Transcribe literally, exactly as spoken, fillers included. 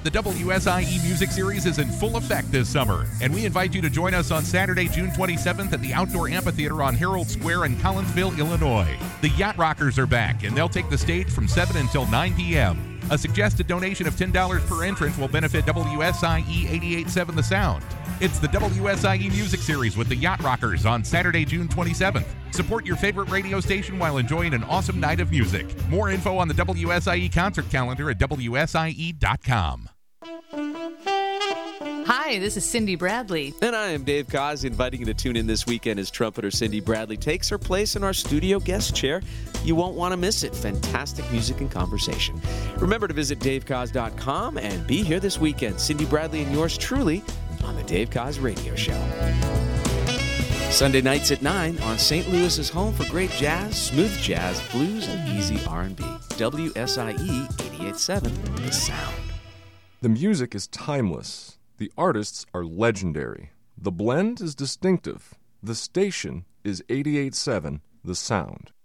The W S I E Music Series is in full effect this summer, and we invite you to join us on Saturday, June twenty-seventh at the Outdoor Amphitheater on Herald Square in Collinsville, Illinois. The Yacht Rockers are back, and they'll take the stage from seven until nine p.m. A suggested donation of ten dollars per entrance will benefit W S I E eighty-eight point seven The Sound. It's the W S I E Music Series with the Yacht Rockers on Saturday, June twenty-seventh. Support your favorite radio station while enjoying an awesome night of music. More info on the W S I E concert calendar at W S I E dot com. Hi, this is Cindy Bradley. And I am Dave Koz, inviting you to tune in this weekend as trumpeter Cindy Bradley takes her place in our studio guest chair. You won't want to miss it. Fantastic music and conversation. Remember to visit dave koz dot com and be here this weekend. Cindy Bradley and yours truly on the Dave Koz Radio Show. Sunday nights at nine on Saint Louis's home for great jazz, smooth jazz, blues, and easy R and B. W S I E eighty-eight point seven The Sound. The music is timeless. The artists are legendary. The blend is distinctive. The station is eighty-eight point seven The Sound.